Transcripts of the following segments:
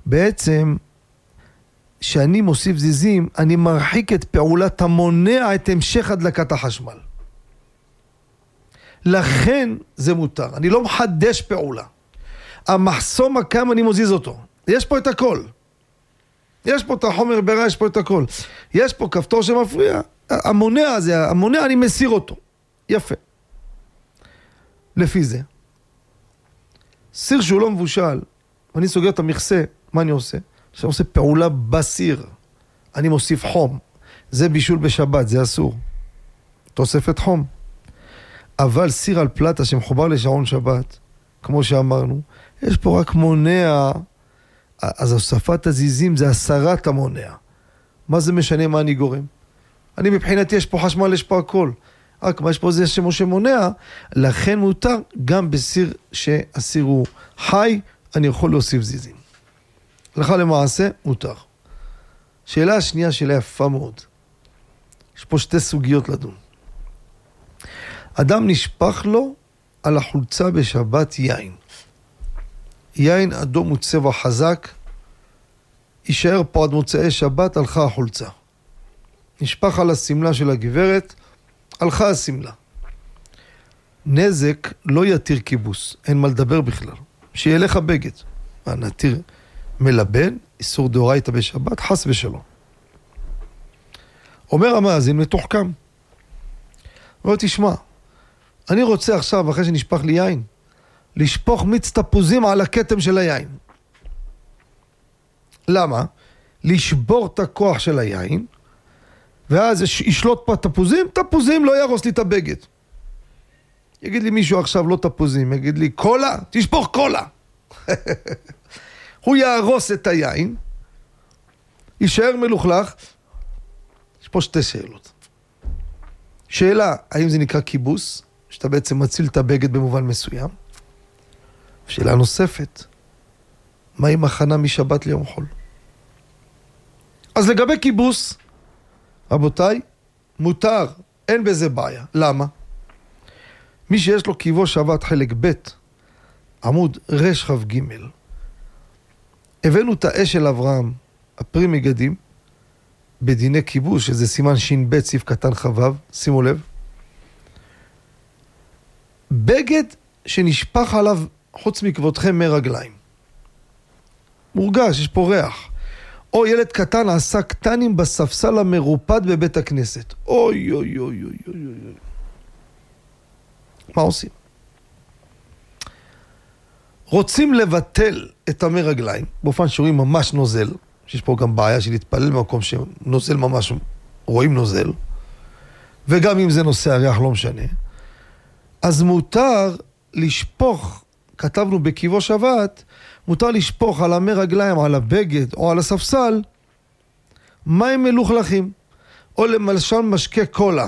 בעצם, שאני מוסיף זיזים, אני מרחיק את פעולת המונע את המשך הדלקת החשמל. לכן זה מותר. אני לא מחדש פעולה. המחסום הקם אני מוזיז אותו. יש פה את הכל. יש פה את החומר בעירה, יש פה את הכל. יש פה כפתור שמפריע. המונע הזה, המונע אני מסיר אותו. יפה. לפי זה. סיר שהוא לא מבושל, ואני סוגר את המכסה, מה אני עושה? אני עושה פעולה בסיר. אני מוסיף חום. זה בישול בשבת, זה אסור. תוספת חום. אבל סיר על פלטה שמחובר לשעון שבת, כמו שאמרנו, יש פה רק מונע, אז הוספת הזיזים זה הסרת המונע. מה זה משנה מה אני גורם? אני מבחינתי יש פה חשמל, יש פה הכל. רק מה יש פה זה שמונע, לכן מותר גם בסיר שהסיר הוא חי, אני יכול להוסיף זיזים. לך למעשה, מותר. שאלה השנייה, שאלה יפה מאוד. יש פה שתי סוגיות לדון. אדם נשפך לו על החולצה בשבת יין. יין אדום הוא צבע חזק, יישאר פה עד מוצאי שבת, הלכה החולצה. נשפך על הסמלה של הגברת, הלכה הסמלה. נזק לא יתיר כיבוס, אין מה לדבר בכלל. שילך הבגד. נתיר מלבן, איסור דאורייתא בשבת, חס ושלום. אומר המאזין מתוחכם. אומר, תשמע, אני רוצה עכשיו, אחרי שנשפך לי יין, לשפוך מיץ תפוזים על הכתם של היין. למה? לשבור את הכוח של היין, ואז ישלוט פה תפוזים, תפוזים לא ירוס לי את הבגד. יגיד לי מישהו עכשיו לא תפוזים, יגיד לי קולה, תשפוך קולה. הוא יהרוס את היין, יישאר מלוכלך. יש פה שתי שאלות. שאלה, האם זה נקרא כיבוס? שאתה בעצם מציל את הבגד במובן מסוים. שאלה נוספת, מה עם הכנה משבת ליום חול? אז לגבי כיבוס, רבותיי, מותר, אין בזה בעיה. למה? מי שיש לו קיבו שבת חלק ב' עמוד רש חב ג' הבאנו את האש של אברהם, הפרי מגדים, בדיני כיבוש, שזה סימן שין ב' סעיף קטן חבב, שימו לב. בגד שנשפך עליו חוץ מכבודכם מרגליים. מורגש, יש פה ריח. או ילד קטן עשה קטנים בספסל המרופד בבית הכנסת. אוי אוי אוי אוי אוי אוי. מה עושים? רוצים לבטל את המרגליים, באופן שרואים ממש נוזל, שיש פה גם בעיה של להתפלל במקום שנוזל ממש, רואים נוזל, וגם אם זה נושא הריח לא משנה, אז מותר לשפוך, כתבנו בקיבו שבת, מותר לשפוך על המרגליים, על הבגד או על הספסל, מים מלוכלכים, או למשל משקה קולה,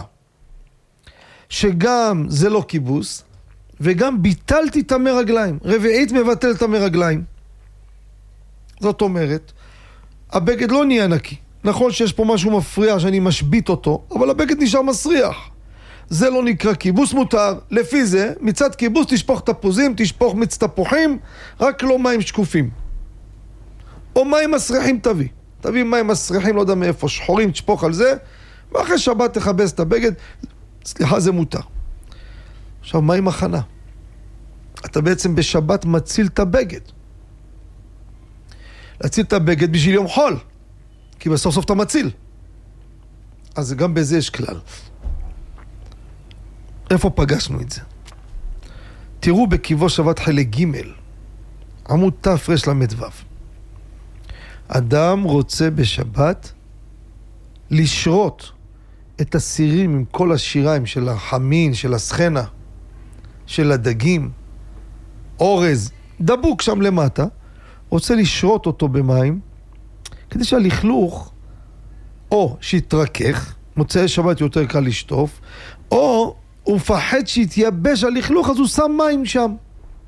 שגם זה לא כיבוס, וגם ביטלתי את המרגליים, רביעית מבטל את המרגליים. זאת אומרת, הבגד לא נהיה נקי. נכון שיש פה משהו מפריע שאני משבית אותו, אבל הבגד נשאר מסריח. זה לא נקרא כיבוס, מותר. לפי זה, מצד כיבוס תשפוך תפוזים, תשפוך מיץ תפוחים, רק לא מים שקופים. או מים מסריחים תביא. תביא מים מסריחים, לא יודע מאיפה, שחורים, תשפוך על זה, ואחרי שבת תכבס את הבגד, סליחה, זה מותר. עכשיו, מה עם הכנה? אתה בעצם בשבת מציל את הבגד. להציל את הבגד בשביל יום חול, כי בסוף סוף אתה מציל. אז גם בזה יש כלל. איפה פגשנו את זה? תראו בקיבו שבת חלק ג' עמוד תרש למדוו. אדם רוצה בשבת לשרות את הסירים עם כל השיריים של החמין, של הסחנה, של הדגים, אורז, דבוק שם למטה, רוצה לשרות אותו במים, כדי שהלכלוך, או שיתרכך, מוצאי שבת יותר קל לשטוף, או הוא מפחד שיתייבש הלכלוך, אז הוא שם מים שם.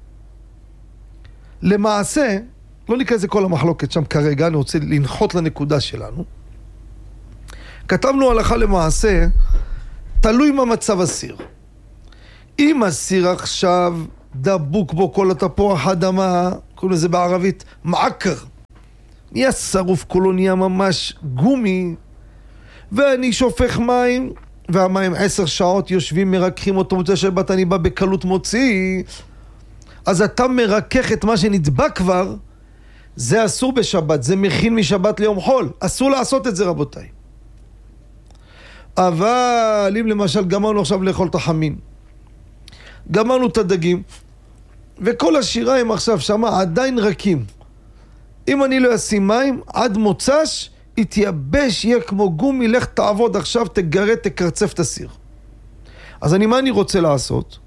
למעשה, לא ניכנס לכל המחלוקת שם כרגע, אני רוצה לנחות לנקודה שלנו. כתבנו הלכה למעשה, תלוי מה מצב הסיר. אם הסיר עכשיו דבוק בו כל התפוח אדמה, קוראים לזה בערבית מעקר, נהיה שרוף, כולו נהיה ממש גומי, ואני שופך מים, והמים 10 שעות יושבים, מרככים אותו, מוצא שבת אני בא בקלות מוציא, אז אתה מרכך את מה שנדבק כבר, זה אסור בשבת, זה מכין משבת ליום חול, אסור לעשות את זה רבותיי. אבל אם למשל גמרנו עכשיו לאכול את החמין, גמרנו את הדגים, וכל השיריים עכשיו שמה עדיין רכים, אם אני לא אשים מים, עד מוצש, יתייבש, יהיה כמו גומי, לך תעבוד עכשיו, תגרד, תקרצף את הסיר. אז מה אני רוצה לעשות?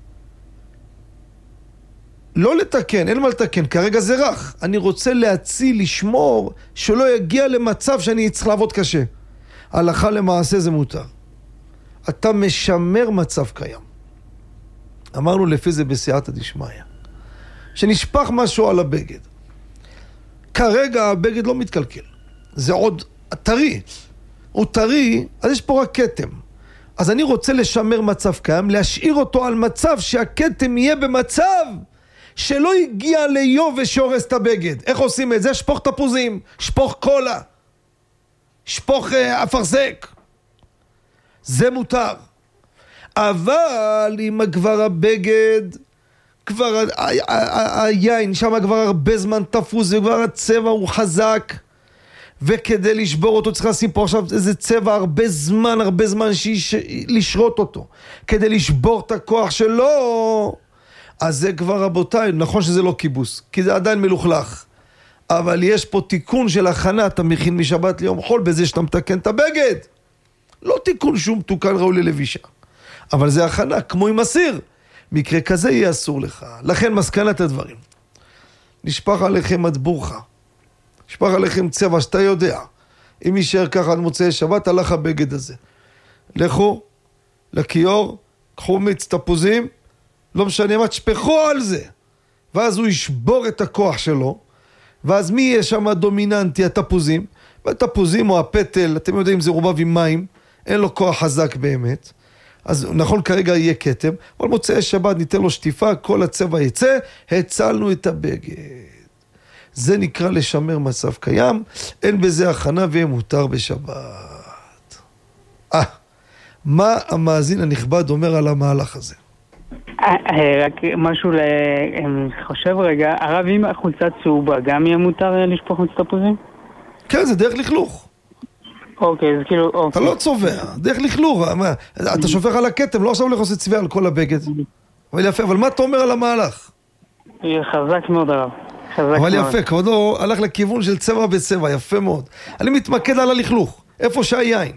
לא לתקן, אין מה לתקן, כרגע זה רך. אני רוצה להציל, לשמור, שלא יגיע למצב שאני צריך לעבוד קשה. הלכה למעשה זה מותר. אתה משמר מצב קיים. אמרנו לפי זה בסייעתא דשמיא. שנשפך משהו על הבגד. כרגע הבגד לא מתקלקל. זה עוד טרי. הוא טרי, אז יש פה רק כתם. אז אני רוצה לשמר מצב קיים, להשאיר אותו על מצב שהכתם יהיה במצב שלא הגיע ליוב ושורס את הבגד. איך עושים את זה? שפוך תפוזים, שפוך קולה, שפוך אפרסק. זה מותר. אבל אם כבר הבגד, כבר היין שם כבר הרבה זמן תפוז וכבר הצבע הוא חזק, וכדי לשבור אותו צריך לשים פה עכשיו איזה צבע הרבה זמן לשרות אותו, כדי לשבור את הכוח שלו. אז זה כבר רבותיי, נכון שזה לא כיבוס, כי זה עדיין מלוכלך, אבל יש פה תיקון של הכנה, אתה מכין משבת ליום חול בזה שאתה מתקן את הבגד. לא תיקון שום תוקן ראוי ללבישה, אבל זה הכנה, כמו עם הסיר. מקרה כזה יהיה אסור לך. לכן מסקנת הדברים, נשפך עליכם מטבוחה, נשפך עליכם צבע שאתה יודע, אם יישאר ככה עד מוצאי שבת, הלך הבגד הזה. לכו לכיור, קחו מיץ תפוזים, לא משנה מה, תשפכו על זה, ואז הוא ישבור את הכוח שלו, ואז מי יהיה שם הדומיננטי? התפוזים. והתפוזים או הפטל, אתם יודעים, זה רובב עם מים, אין לו כוח חזק באמת, אז נכון כרגע יהיה כתם, אבל מוצאי שבת ניתן לו שטיפה, כל הצבע יצא, הצלנו את הבגד. זה נקרא לשמר מצב קיים, אין בזה הכנה ויהיה מותר בשבת. מה המאזין הנכבד אומר על המהלך הזה? רק משהו, אני חושב רגע, הרב, אם החולצה צהובה, גם יהיה מותר לשפוך מיץ תפוזים? כן, זה דרך לכלוך. אוקיי, זה כאילו... אתה לא צובע, דרך לכלוך. אתה שופך על הכתם, לא עכשיו הולך לעשות צבע על כל הבגד. אבל יפה, אבל מה אתה אומר על המהלך? חזק מאוד הרב. אבל יפה, כבודו הלך לכיוון של צבע בצבע, יפה מאוד. אני מתמקד על הלכלוך, איפה שהיין.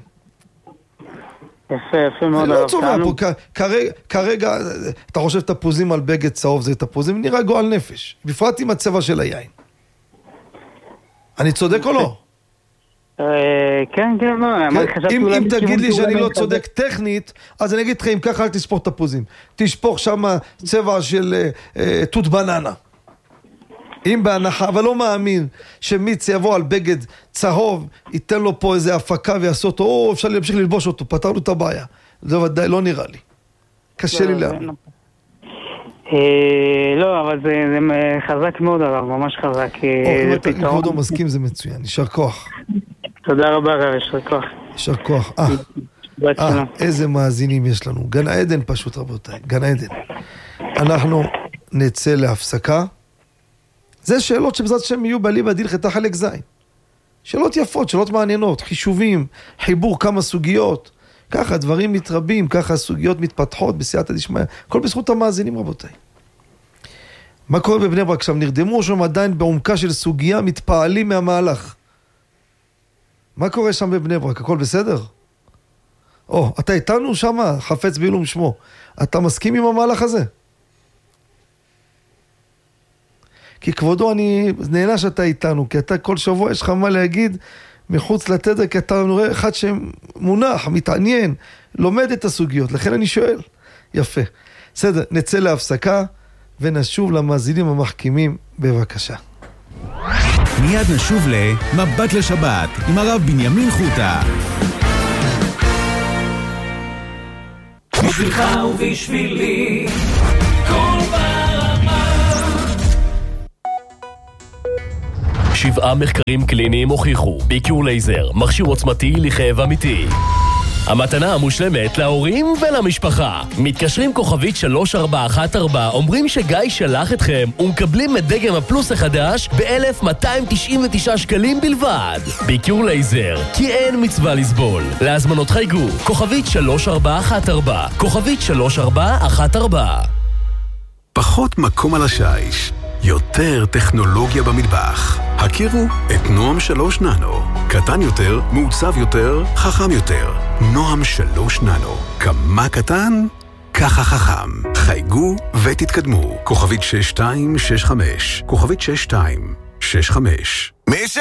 יפה מאוד. לא צובע פה, כרגע, אתה חושב תפוזים על בגד צהוב, זה תפוזים, נראה גועל נפש. בפרט עם הצבע של היין. אני צודק או לא? כן, לא. אם תגיד לי שאני לא צודק טכנית, אז אני אגיד לך, אם ככה אל תשפוך תפוזים. תשפוך שם צבע של תות בננה. אם בהנחה, אבל לא מאמין שמיץ יבוא על בגד צהוב, ייתן לו פה איזה הפקה ויעשו אותו, אפשר להמשיך ללבוש אותו, פתרנו את הבעיה. זה ודאי לא נראה לי. קשה לי להאמין. לא, אבל זה חזק מאוד הרב, ממש חזק. אם אתה כבודו מסכים זה מצוין, יישר כוח. תודה רבה הרב, יישר כוח. יישר כוח. איזה מאזינים יש לנו. גן עדן פשוט רבותיי, גן עדן. אנחנו נצא להפסקה. זה שאלות שבעזרת השם יהיו באליבא דהלכתא חלק ז'. שאלות יפות, שאלות מעניינות, חישובים, חיבור כמה סוגיות. ככה דברים מתרבים, ככה הסוגיות מתפתחות בסייעתא דשמיא. הכל בזכות המאזינים רבותיי. מה קורה בבני ברק? שם נרדמו שם עדיין בעומקה של סוגיה, מתפעלים מהמהלך. מה קורה שם בבני ברק? הכל בסדר? אתה איתנו שם, חפץ בעילום שמו. אתה מסכים עם המהלך הזה? כי כבודו אני נהנה שאתה איתנו, כי אתה כל שבוע יש לך מה להגיד מחוץ לתדר, כי אתה נראה אחד שמונח, מתעניין, לומד את הסוגיות, לכן אני שואל. יפה. בסדר, נצא להפסקה ונשוב למאזינים המחכימים, בבקשה. מיד נשוב למבט לשבת עם הרב בנימין חוטה. בשבילך ובשבילי כל 7 מחקרים קליניים הוכיחו, ביקור לייזר, מכשיר עוצמתי לכאב אמיתי. המתנה המושלמת להורים ולמשפחה. מתקשרים כוכבית 3414, אומרים שגיא שלח אתכם ומקבלים את דגם הפלוס החדש ב-1,299 שקלים בלבד. ביקור לייזר, כי אין מצווה לסבול. להזמנות חייגו, כוכבית 3414, כוכבית 3414. פחות מקום על השיש, יותר טכנולוגיה במטבח. הכירו את נועם 3 ננו. קטן יותר, מעוצב יותר, חכם יותר. נועם 3 ננו. כמה קטן? ככה חכם. חייגו ותתקדמו. כוכבית 6265. כוכבית 6265. מי